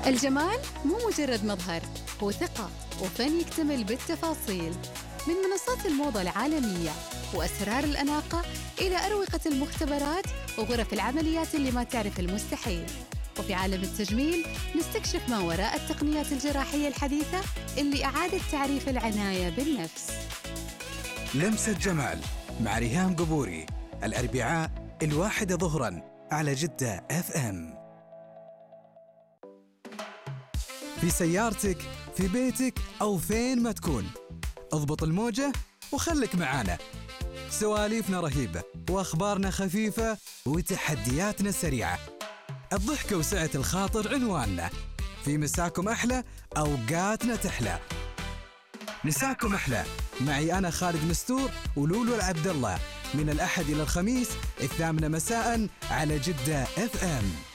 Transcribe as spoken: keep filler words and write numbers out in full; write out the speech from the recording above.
الجمال مو مجرد مظهر، هو ثقة وفن يكتمل بالتفاصيل. من منصات الموضة العالمية وأسرار الأناقة إلى أروقة المختبرات وغرف العمليات اللي ما تعرف المستحيل. وفي عالم التجميل نستكشف ما وراء التقنيات الجراحية الحديثة اللي أعادت تعريف العناية بالنفس. لمسة جمال مع ريهام قبوري، الأربعاء الواحدة ظهراً على جدة اف ام. في سيارتك، في بيتك أو فين ما تكون، اضبط الموجة وخلك معانا. سواليفنا رهيبة وأخبارنا خفيفة وتحدياتنا سريعة. الضحكة وسعة الخاطر عنواننا. في مساكم أحلى، أوقاتنا تحلى. مساكم أحلى معي أنا خالد مستور ولولو العبد الله، من الأحد إلى الخميس الثامنة مساء على جدة اف ام.